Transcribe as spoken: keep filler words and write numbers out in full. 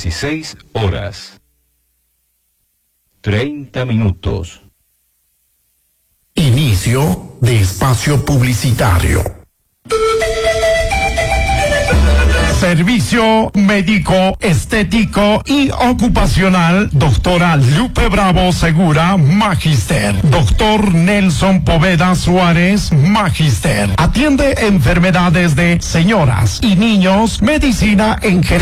dieciséis horas. treinta minutos. Inicio de espacio publicitario. Servicio médico, estético y ocupacional, doctora Lupe Bravo Segura, Magister. Doctor Nelson Poveda Suárez, Magister. Atiende enfermedades de señoras y niños, medicina en general.